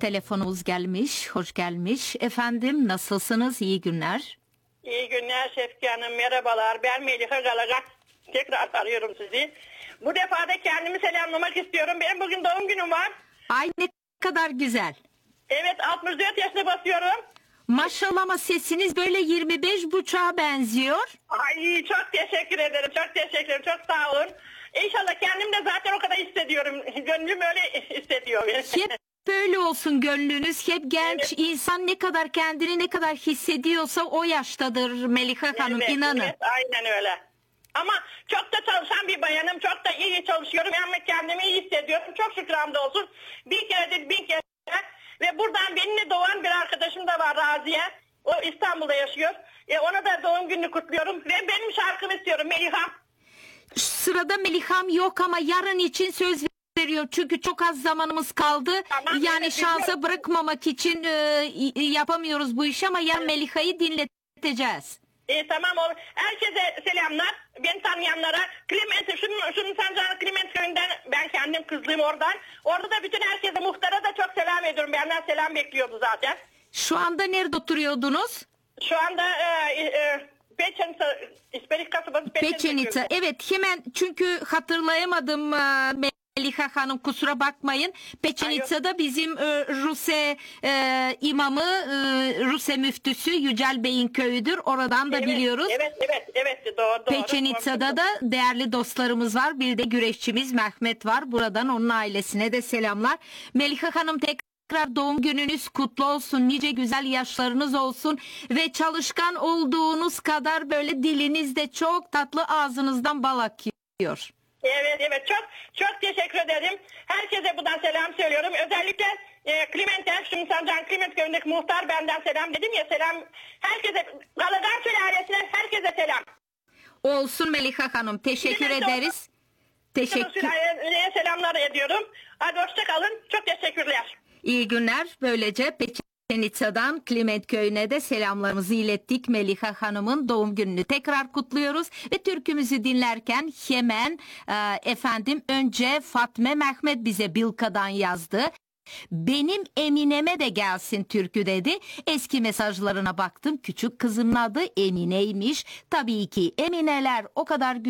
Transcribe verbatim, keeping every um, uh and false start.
telefonumuz gelmiş, hoş gelmiş. Efendim nasılsınız? İyi günler. İyi günler Şefki Hanım, merhabalar. Ben Melika Galagat. Tekrar arıyorum sizi. Bu defa da kendimi selamlamak istiyorum. Benim bugün doğum günüm var. Ay ne kadar güzel. Evet, altmış dört yaşına basıyorum. Maşallah ama sesiniz böyle yirmi beş buçuğa benziyor. Ay çok teşekkür ederim, çok teşekkür ederim, çok sağ olun. İnşallah kendim de zaten o kadar hissediyorum. Gönlüm öyle hissediyor. Hep böyle olsun gönlünüz. Hep genç Evet. insan ne kadar kendini ne kadar hissediyorsa o yaştadır Melika Hanım, Evet, inanın. evet, aynen öyle. Ama çok da çalışan bir bayanım, çok da iyi çalışıyorum. Ama kendimi iyi hissediyorum. Çok şükür hamdolsun. Bir keredir bin kere. Ve buradan benimle doğan bir arkadaşım da var, Raziye. O İstanbul'da yaşıyor. E, ona da doğum gününü kutluyorum. Ve benim şarkımı istiyorum Meliham. Sırada Meliham yok ama yarın için söz veriyor. Çünkü çok az zamanımız kaldı. Tamam, yani evet, şansa biliyorum. bırakmamak için e, yapamıyoruz bu işi ama yarın Meliha'yı dinleteceğiz. E, tamam olur. Herkese selamlar. Beni tanıyanlara. Clement, şunun, şunun Sancağı Clement köyünden, ben kendim kızlıyım oradan. Orada da bütün herkese, muhtara da çok selam ediyorum. Benden selam bekliyordu zaten. Şu anda nerede oturuyordunuz? Şu anda e, e, Peçenica, İspelik kasabası Peçenica. Peçenica. Evet, hemen çünkü hatırlayamadım e, Melika Hanım, kusura bakmayın. Peçenica'da bizim e, Ruse e, imamı, e, Ruse müftüsü Yücel Bey'in köyüdür. Oradan da Evet, biliyoruz. Evet, evet, evet, doğru, doğru. Peçenica'da da değerli dostlarımız var. Bir de güreşçimiz Mehmet var. Buradan onun ailesine de selamlar. Melika Hanım, tekrar doğum gününüz kutlu olsun. Nice güzel yaşlarınız olsun. Ve çalışkan olduğunuz kadar böyle diliniz de çok tatlı, ağzınızdan bal akıyor. Evet, evet, çok çok teşekkür ederim. Herkese buradan selam söylüyorum. Özellikle e, Clement'e, şimdi Sancağı Clement köyündeki muhtar, benden selam dedim ya, selam. Herkese, Galagar sülalesine herkese selam. Olsun Melika Hanım. Teşekkür Clement ederiz. Teşekkür. Sülaleye selamlar ediyorum. Hadi hoşça kalın. Çok teşekkürler. İyi günler. Böylece Peçenica'dan Clement köyüne de selamlarımızı ilettik. Melika Hanım'ın doğum gününü tekrar kutluyoruz ve türkümüzü dinlerken hemen e, efendim önce Fatme Mehmet bize Bilka'dan yazdı. Benim Emine'me de gelsin türkü dedi. Eski mesajlarına baktım. Küçük kızımın adı Emine'ymiş. Tabii ki Emine'ler o kadar güzel